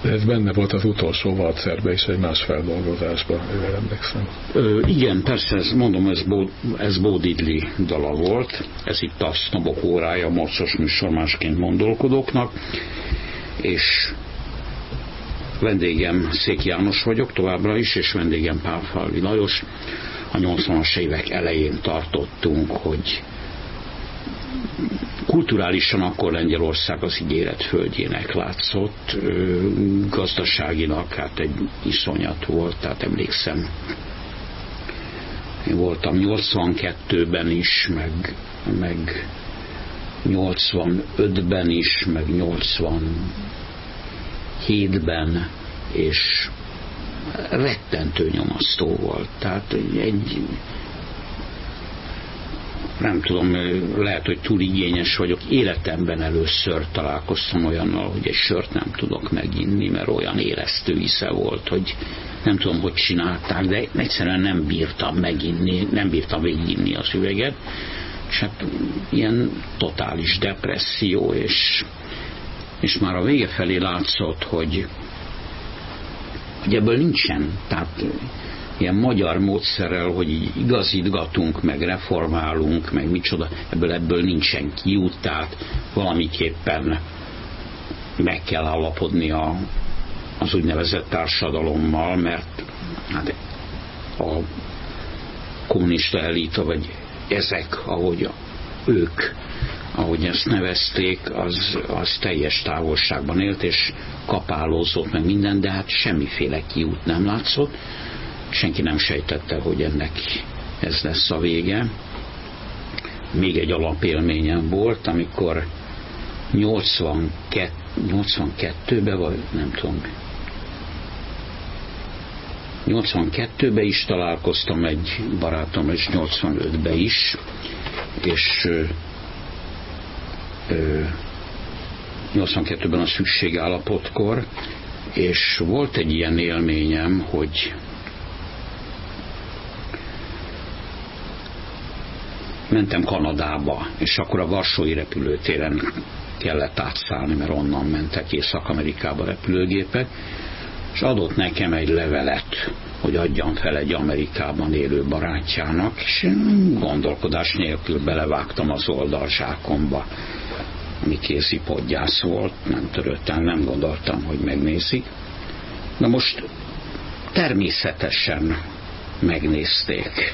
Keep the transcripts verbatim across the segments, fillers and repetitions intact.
Ez benne volt az utolsó valcerbe és egy más feldolgozásban, jól emlékszem. Ö, igen, persze, ez, mondom, ez, Bo, ez Bo Diddley dala volt, ez itt a Sznobok órája, a morcos műsor másként gondolkodóknak, és vendégem Szék János vagyok továbbra is, és vendégem Pálfalvi Lajos. A nyolcvanas évek elején tartottunk, hogy kulturálisan akkor Lengyelország az ígéret földjének látszott, gazdaságilag hát egy iszonyat volt, tehát emlékszem, én voltam nyolcvankettőben is, meg, meg nyolcvanötben is, meg nyolcvanhétben, és rettentő nyomasztó volt. Tehát egy, nem tudom, lehet, hogy túl igényes vagyok, életemben először találkoztam olyannal, hogy egy sört nem tudok meginni, mert olyan éreztő íze volt, hogy nem tudom, hogy csinálták, de egyszerűen nem bírtam meginni, nem bírtam végiginni az üveget, és hát ilyen totális depresszió, és, és már a vége felé látszott, hogy, hogy ebből nincsen, tehát ilyen magyar módszerrel, hogy így igazítgatunk, meg reformálunk, meg micsoda, ebből, ebből nincsen kiút, tehát valamiképpen meg kell állapodni a, az úgynevezett társadalommal, mert hát a kommunista elita, vagy ezek, ahogy ők, ahogy ezt nevezték, az, az teljes távolságban élt, és kapálózott meg minden, de hát semmiféle kiút nem látszott. Senki nem sejtette, hogy ennek ez lesz a vége. Még egy alapélményem volt, amikor nyolcvankettőben, vagy nem tudom, nyolcvankettőben is találkoztam egy barátom, és nyolcvanötben is, és ö, ö, nyolcvankettőben a szükségállapotkor, és volt egy ilyen élményem, hogy mentem Kanadába, és akkor a varsói repülőtéren kellett átszállni, mert onnan mentek Észak-Amerikába repülőgépek, és adott nekem egy levelet, hogy adjam fel egy Amerikában élő barátjának, és gondolkodás nélkül belevágtam az oldalzsákomba, ami kézipodgyász volt, nem törődtem, nem gondoltam, hogy megnézik. Na most természetesen megnézték,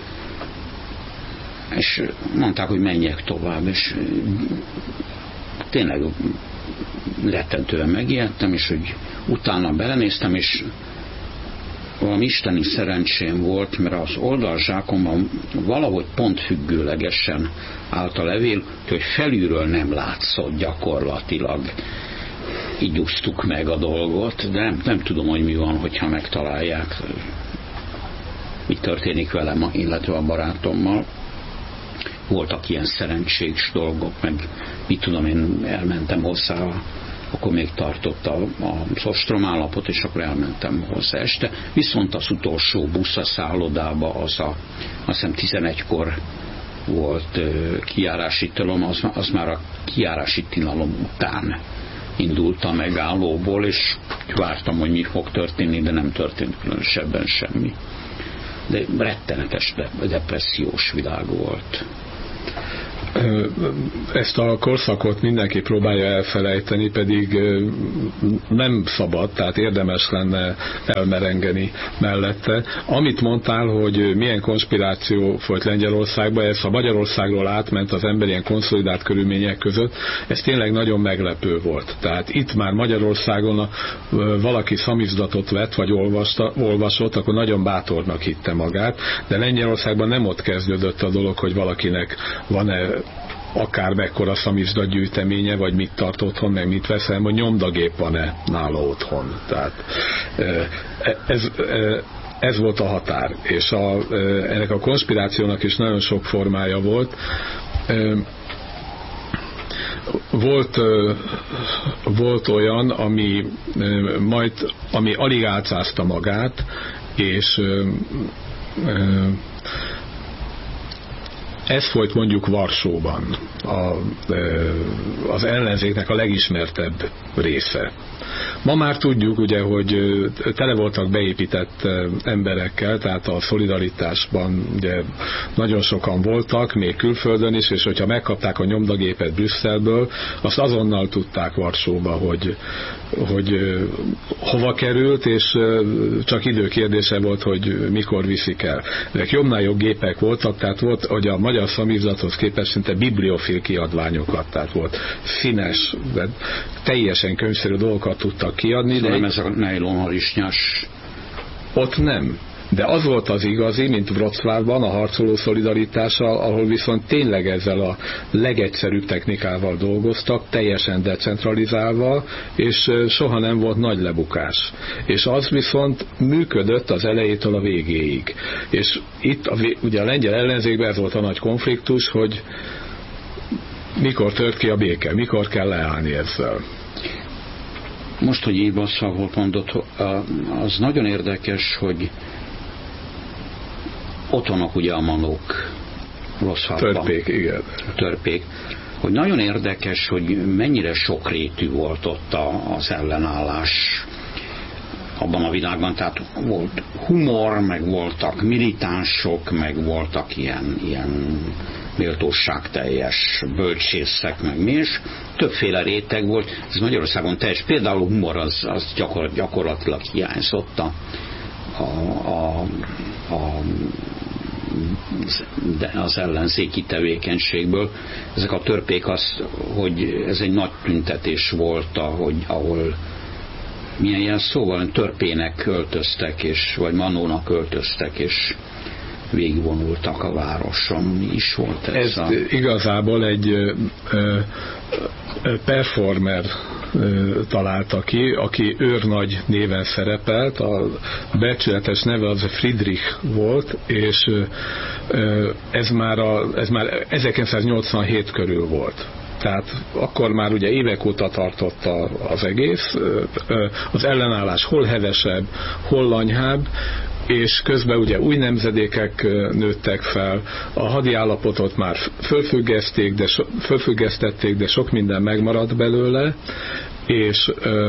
és mondták, hogy menjek tovább, és tényleg rettentően megijedtem, és hogy utána belenéztem, és valami isteni szerencsém volt, mert az oldalzsákomban valahogy pont függőlegesen állt a levél, hogy felülről nem látszott gyakorlatilag. Így úsztuk meg a dolgot, de nem, nem tudom, hogy mi van, hogyha megtalálják, mi történik velem, illetve a barátommal. Voltak ilyen szerencsés dolgok, meg mit tudom, én elmentem hozzá, akkor még tartott a, az ostrom állapot, és akkor elmentem hozzá este. Viszont az utolsó busz a szállodába, az a, azt hiszem tizenegykor volt kijárási tilalom, az, az már a kijárási tilalom után indult a megállóból, és vártam, hogy mi fog történni, de nem történt különösebben semmi. De rettenetes depressziós világ volt. Ezt a korszakot mindenki próbálja elfelejteni, pedig nem szabad, tehát érdemes lenne elmerengeni mellette. Amit mondtál, hogy milyen konspiráció folyt Lengyelországban, ez a Magyarországról átment az ember ilyen konszolidált körülmények között, ez tényleg nagyon meglepő volt. Tehát itt már Magyarországon a, valaki szamizdatot vett, vagy olvasta, olvasott, akkor nagyon bátornak hitte magát, de Lengyelországban nem ott kezdődött a dolog, hogy valakinek van-e akár mekkora szamizdat gyűjteménye, vagy mit tart otthon, meg mit veszel, hogy nyomdagép van-e nála otthon. Tehát ez, ez volt a határ. És a, ennek a konspirációnak is nagyon sok formája volt. Volt, volt olyan, ami, majd, ami alig álcázta magát, és ez folyt mondjuk Varsóban, a, az ellenzéknek a legismertebb része. Ma már tudjuk, ugye, hogy tele voltak beépített emberekkel, tehát a szolidaritásban ugye nagyon sokan voltak, még külföldön is, és hogyha megkapták a nyomdagépet Brüsszelből, azt azonnal tudták Varsóba, hogy, hogy hova került, és csak idő kérdése volt, hogy mikor viszik el. Ezek jobbnál jobb gépek voltak, tehát volt, hogy a magyar szamizdathoz képest szinte bibliofil kiadványokat, tehát volt színes, de teljesen könyvszerű dolgokat tudtak kiadni. Szóval de ez a nejlonharisnyás. Ott nem. De az volt az igazi, mint Wroclawban a harcoló szolidaritással, ahol viszont tényleg ezzel a legegyszerűbb technikával dolgoztak, teljesen decentralizálva, és soha nem volt nagy lebukás. És az viszont működött az elejétől a végéig. És itt a, ugye a lengyel ellenzékben ez volt a nagy konfliktus, hogy mikor tört ki a béke, mikor kell leállni ezzel. Most, hogy így basszal mondott, az nagyon érdekes, hogy ott vannak ugye a manók Wrocławban. Törpék, igen. Törpék. Hogy nagyon érdekes, hogy mennyire sokrétű volt ott az ellenállás abban a világban. Tehát volt humor, meg voltak militánsok, meg voltak ilyen, ilyen méltóságteljes bölcsészek, meg mi is. Többféle réteg volt. Ez Magyarországon teljes. Például a humor az, az gyakor, gyakorlatilag hiányzott a, a, a, a de az ellenzéki tevékenységből. Ezek a törpék az, hogy ez egy nagy tüntetés volt, ahogy, ahol milyen ilyen szóval törpének költöztek, és, vagy manónak költöztek, és végigvonultak a városon. Mi is volt ez? Ez a... igazából egy ö, ö, performer találta ki, aki őrnagy néven szerepelt, a becsületes neve az Friedrich volt, és ez már, a, ez már ezerkilencszáznyolcvanhét körül volt. Tehát akkor már ugye évek óta tartott az egész, az ellenállás hol hevesebb, hol lanyhább, és közben ugye új nemzedékek nőttek fel, a hadi állapotot már fölfüggeszték, de so, fölfüggesztették, de sok minden megmaradt belőle, és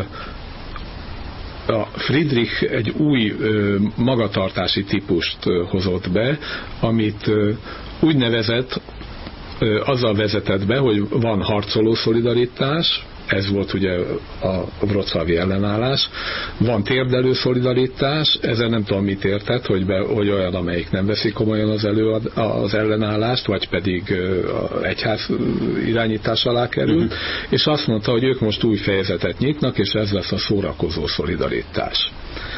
a Friedrich egy új magatartási típust hozott be, amit úgynevezett, azzal vezetett be, hogy van harcoló szolidaritás, ez volt ugye a wrocławi ellenállás, van térdelő szolidaritás, ezzel nem tudom mit értett, hogy, be, hogy olyan, amelyik nem veszi komolyan az, előad, az ellenállást, vagy pedig egyház irányítás alá kerül, uh-huh. és azt mondta, hogy ők most új fejezetet nyitnak, és ez lesz a szórakozó szolidaritás.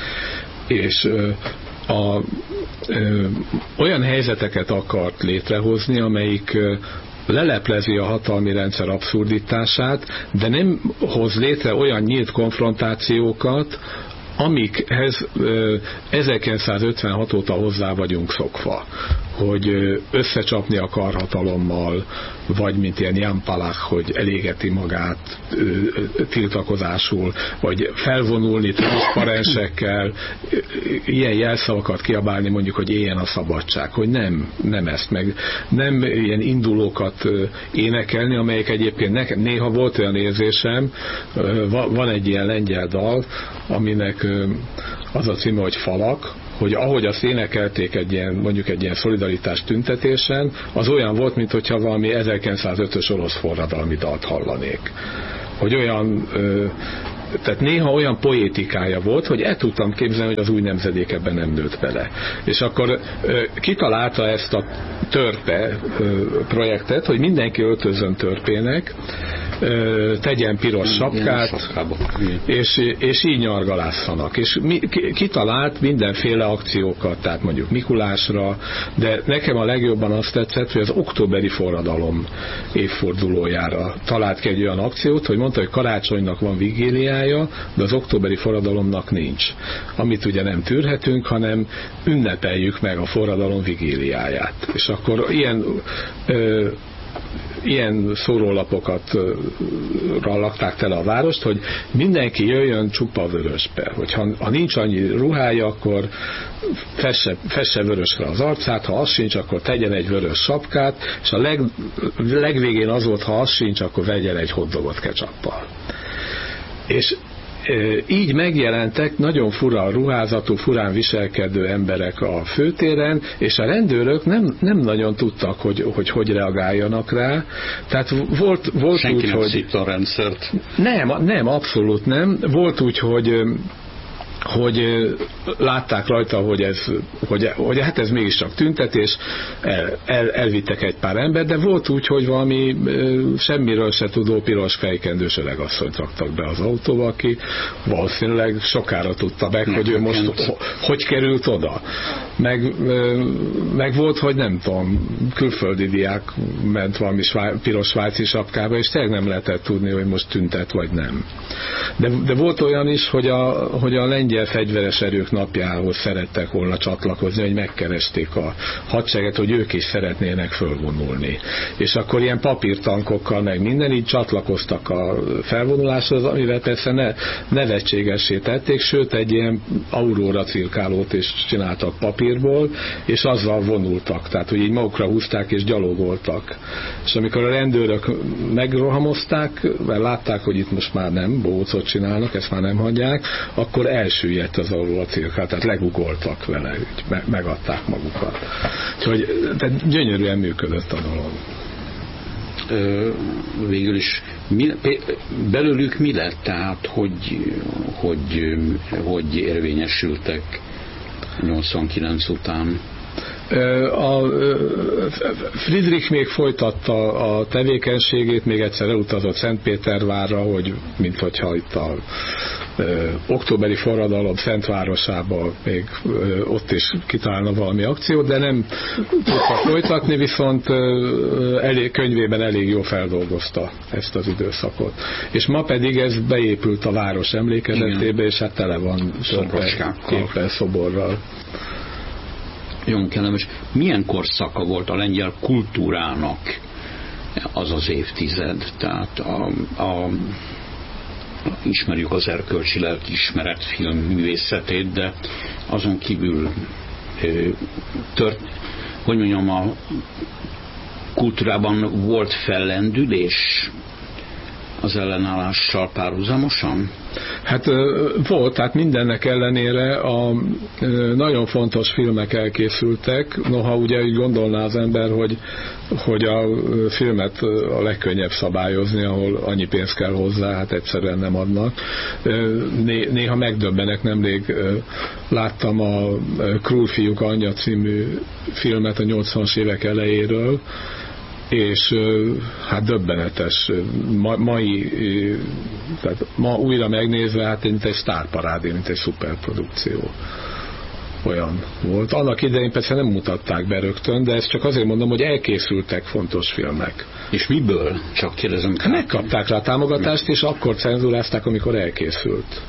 És a, ö, olyan helyzeteket akart létrehozni, amelyik ö, leleplezi a hatalmi rendszer abszurditását, de nem hoz létre olyan nyílt konfrontációkat, amikhez ö, ezerkilencszázötvenhat óta hozzá vagyunk szokva, hogy ö, összecsapni a karhatalommal, vagy mint ilyen Jan Palach, hogy elégeti magát ö, ö, tiltakozásul, vagy felvonulni transzparensekkel, ö, ilyen jelszavakat kiabálni, mondjuk, hogy éljen a szabadság, hogy nem, nem ezt, meg nem ilyen indulókat ö, énekelni, amelyek egyébként nekem, néha volt olyan érzésem, ö, van egy ilyen lengyel dal, aminek ö, az a címe, hogy Falak, hogy ahogy azt énekelték egy ilyen, mondjuk egy ilyen szolidaritás tüntetésen, az olyan volt, mintha valami ezerkilencszázötös orosz forradalmi dalt hallanék. Hogy olyan, ö, tehát néha olyan poétikája volt, hogy el tudtam képzelni, hogy az új nemzedék ebben nem nőtt bele. És akkor ö, kitalálta ezt a törpe ö, projektet, hogy mindenki öltözön törpének, ö, tegyen piros sapkát, és, és így nyargalásszanak. És mi, kitalált mindenféle akciókat, tehát mondjuk Mikulásra, de nekem a legjobban azt tetszett, hogy az októberi forradalom évfordulójára talált ki egy olyan akciót, hogy mondta, hogy karácsonynak van vigíliája, de az októberi forradalomnak nincs. Amit ugye nem tűrhetünk, hanem ünnepeljük meg a forradalom vigíliáját. És akkor ilyen ö, ilyen szórólapokat lakták tele a várost, hogy mindenki jöjjön csupa vörösbe. Hogyha ha nincs annyi ruhája, akkor fesse, fesse vörösre az arcát, ha az sincs, akkor tegyen egy vörös sapkát, és a leg, legvégén az volt, ha az sincs, akkor vegyen egy hotdogot ketchuppal. És így megjelentek nagyon fura ruházatú, furán viselkedő emberek a főtéren, és a rendőrök nem, nem nagyon tudtak, hogy, hogy hogy reagáljanak rá. Tehát volt, volt Senki úgy, nem hogy... szívta a rendszert. Nem, nem, abszolút nem. Volt úgy, hogy hogy látták rajta, hogy ez, hogy, hogy hát ez mégiscsak tüntetés, el, el, elvittek egy pár ember, de volt úgy, hogy valami semmiről se tudó piros fejkendős öregasszonyt raktak be az autóba, aki valószínűleg sokára tudta meg, hogy ő most ho, hogy került oda. Meg, meg volt, hogy nem tudom, külföldi diák ment valami svá, piros svájci sapkába, és tényleg nem lehetett tudni, hogy most tüntet vagy nem. De, de volt olyan is, hogy a, hogy a lengyel fegyveres erők napjához szerettek volna csatlakozni, hogy megkeresték a hadsereget, hogy ők is szeretnének fölvonulni. És akkor ilyen papírtankokkal meg minden így csatlakoztak a felvonuláshoz, amivel persze ne, nevetségessé tették, sőt egy ilyen aurora cirkálót is csináltak papírból, és azzal vonultak. Tehát, hogy így magukra húzták és gyalogoltak. És amikor a rendőrök megrohamozták, mert látták, hogy itt most már nem bócot csinálnak, ezt már nem hagyják, akkor elsüllyedt az aurora cirkál, tehát legugoltak vele, me- megadták magukat. Úgyhogy tehát gyönyörűen működött a dolog. Ö, végül is mi, belőlük mi lett, tehát hogy, hogy, hogy érvényesültek nyolcvankilenc után? A Friedrich még folytatta a tevékenységét, még egyszer elutazott Szentpétervárra, hogy mint hogyha itt a ö, októberi forradalom Szentvárosába még ö, ott is kitálna valami akciót, de nem tudta folytatni, viszont ö, elég, könyvében elég jól feldolgozta ezt az időszakot. És ma pedig ez beépült a város emlékezetébe, és hát tele van képpel, szoborral. Nagyon kellemes. Milyen korszaka volt a lengyel kultúrának az az évtized? Tehát a, a, ismerjük az erkölcsi lelkiismeret filmművészetét, de azon kívül tört, hogy mondjam, a kultúrában volt fellendülés az ellenállással párhuzamosan? Hát volt, tehát mindennek ellenére a nagyon fontos filmek elkészültek, noha ugye úgy gondolná az ember, hogy, hogy a filmet a legkönnyebb szabályozni, ahol annyi pénz kell hozzá, hát egyszerűen nem adnak. Néha megdöbbenek, nemrég láttam a Krull fiúk anyja című filmet a nyolcvanas évek elejéről, és hát döbbenetes, ma, mai, tehát ma újra megnézve, hát mint egy sztárparádé, mint egy szuperprodukció. Olyan volt. Annak idején persze nem mutatták be rögtön, de ezt csak azért mondom, hogy elkészültek fontos filmek. És miből? Csak kérdezem. Hát megkapták rá a támogatást, és akkor cenzúrázták, amikor elkészült.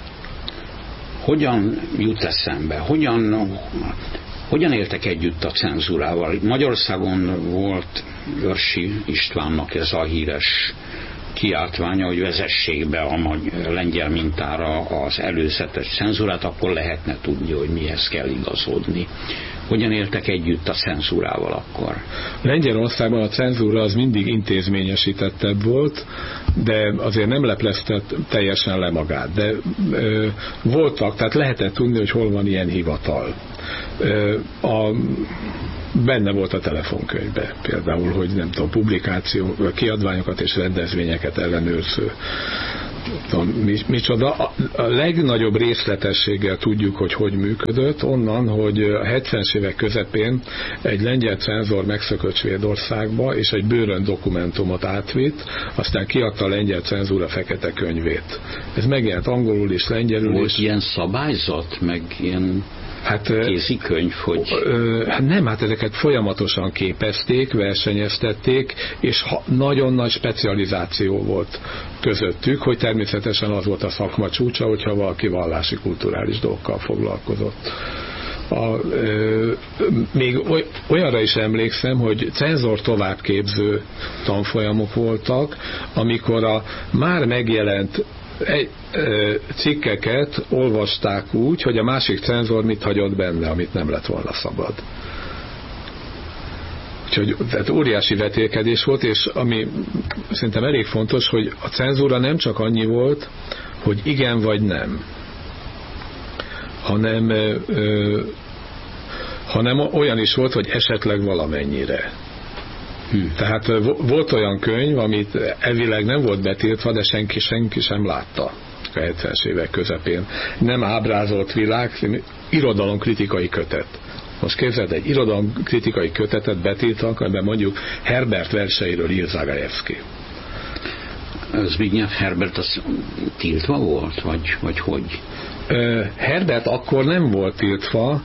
Hogyan jut eszembe? Hogyan... Hogyan éltek együtt a cenzúrával? Magyarországon volt Őrsi Istvánnak ez a híres kiáltványa, hogy vezessék be a lengyel mintára az előzetes cenzúrát, akkor lehetne tudni, hogy mihez kell igazodni. Hogyan éltek együtt a cenzúrával akkor? Lengyelországban a cenzúra az mindig intézményesítettebb volt, de azért nem lepleztett teljesen le magát. De ö, voltak, tehát lehetett tudni, hogy hol van ilyen hivatal. Ö, a, benne volt a telefonkönyvbe például, hogy nem tudom, publikáció, kiadványokat és rendezvényeket ellenőrző. Tudom, mi, micsoda. A, a legnagyobb részletességgel tudjuk, hogy hogy működött, onnan, hogy a hetvenes évek közepén egy lengyel cenzor megszökött Svédországba, és egy bőrön dokumentumot átvitt, aztán kiadta a lengyel cenzúra fekete könyvét. Ez megjelent angolul és lengyelül. Volt és ilyen szabályzat, meg ilyen hát, kézikönyv, hogy... Ö, hát nem, hát ezeket folyamatosan képezték, versenyeztették, és ha, nagyon nagy specializáció volt közöttük, hogy természetesen az volt a szakma csúcsa, hogyha valaki vallási kulturális dolgokkal foglalkozott. A, ö, még oly, olyanra is emlékszem, hogy cenzor továbbképző tanfolyamok voltak, amikor a már megjelent egy, ö, cikkeket olvasták úgy, hogy a másik cenzor mit hagyott benne, amit nem lett volna szabad. Úgyhogy tehát óriási vetélkedés volt, és ami szerintem elég fontos, hogy a cenzúra nem csak annyi volt, hogy igen vagy nem, hanem, ö, hanem olyan is volt, hogy esetleg valamennyire. Hm. Tehát volt olyan könyv, amit elvileg nem volt betiltva, de senki, senki sem látta a hetvenes évek közepén. Nem ábrázolt világ, irodalomkritikai kötet. Most képzeld, egy irodalomkritikai kötetet betiltanak, amiben mondjuk Herbert verseiről ír Zagajevszky. Zbigniew Herbert az tiltva volt, vagy, vagy hogy? Herbert akkor nem volt tiltva,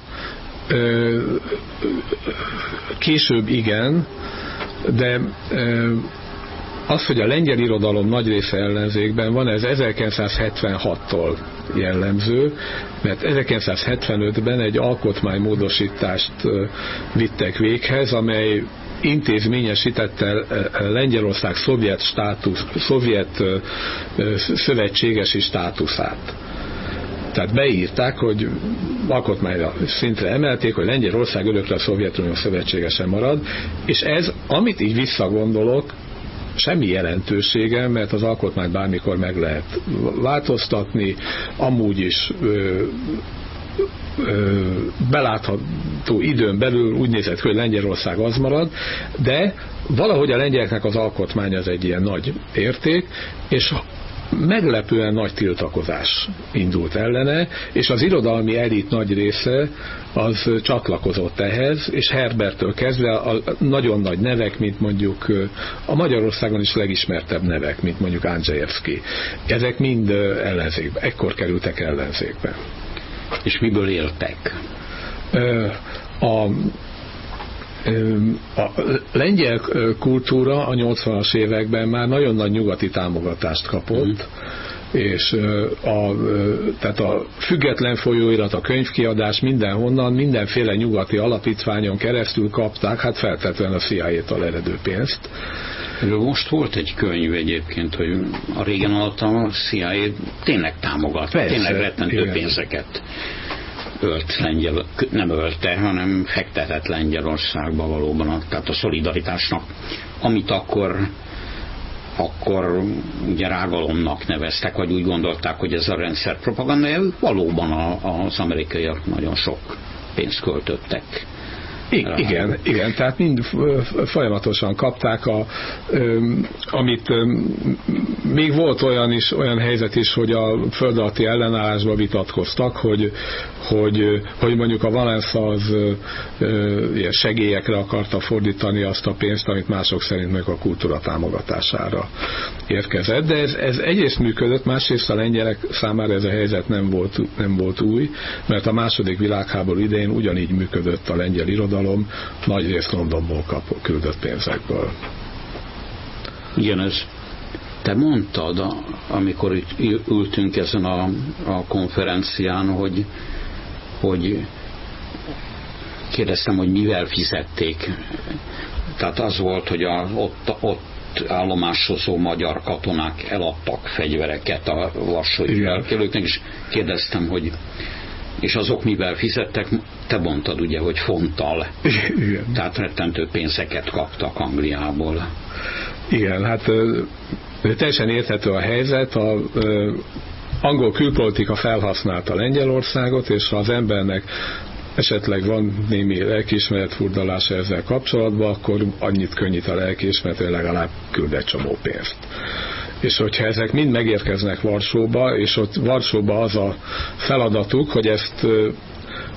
később igen, de az, hogy a lengyel irodalom nagy része ellenzékben van, ez ezerkilencszázhetvenhattól jellemző, mert ezerkilencszázhetvenötben egy alkotmánymódosítást vittek véghez, amely intézményesítette Lengyelország szovjet, státusz, szovjet szövetségesi státuszát. Tehát beírták, hogy alkotmányra szintre emelték, hogy Lengyelország örökre a Szovjetunió szövetségesen marad, és ez, amit így visszagondolok, semmi jelentősége, mert az alkotmányt bármikor meg lehet változtatni, amúgy is ö, ö, belátható időn belül úgy nézett, hogy Lengyelország az marad, de valahogy a lengyeleknek az alkotmány az egy ilyen nagy érték, és meglepően nagy tiltakozás indult ellene, és az irodalmi elit nagy része az csatlakozott ehhez, és Herberttől kezdve a nagyon nagy nevek, mint mondjuk a Magyarországon is legismertebb nevek, mint mondjuk Andrzejewski. Ezek mind ellenzékbe, ekkor kerültek ellenzékbe. És miből éltek? A A lengyel kultúra a nyolcvanas években már nagyon nagy nyugati támogatást kapott, mm. és a, tehát a független folyóirat, a könyvkiadás mindenhonnan, mindenféle nyugati alapítványon keresztül kapták, hát feltétlenül a C I A-tól eredő pénzt. Most volt egy könyv egyébként, hogy a régen alatt a C I A tényleg támogat, Persze, tényleg rettentő igen. pénzeket ölt Lengyel, nem ölte, hanem fektetett Lengyelországba valóban, tehát a szolidaritásnak, amit akkor akkor ugye rágalomnak neveztek, vagy úgy gondolták, hogy ez a rendszer propagandája, valóban a, az amerikaiak nagyon sok pénzt költöttek. I- igen, igen, tehát mind folyamatosan kapták, a, öm, amit öm, még volt olyan is, olyan helyzet is, hogy a föld alatti ellenállásba vitatkoztak, hogy, hogy, hogy mondjuk a Valensa az ö, ö, ilyen segélyekre akarta fordítani azt a pénzt, amit mások szerint meg a kultúra támogatására érkezett, de ez, ez egyrészt működött, másrészt a lengyelek számára ez a helyzet nem volt, nem volt új, mert a második világháború idején ugyanígy működött a lengyel irodalom, nagy részt Londonból kap, küldött pénzekből. Igen, ez te mondtad, amikor ültünk ezen a, a konferencián, hogy, hogy kérdeztem, hogy mivel fizették. Tehát az volt, hogy a, ott, ott állomásozó magyar katonák eladtak fegyvereket a varsói felkelőknek, és kérdeztem, hogy és azok mivel fizettek, te mondtad ugye, hogy fonttal. Igen. Tehát rettentő pénzeket kaptak Angliából. Igen, hát teljesen érthető a helyzet. A ö, angol külpolitika felhasználta Lengyelországot, és ha az embernek esetleg van némi lelkiismeret furdalása ezzel kapcsolatban, akkor annyit könnyít a lelkiismeret, hogy legalább küld egy csomó pénzt. És hogyha ezek mind megérkeznek Varsóba, és ott Varsóba az a feladatuk, hogy ezt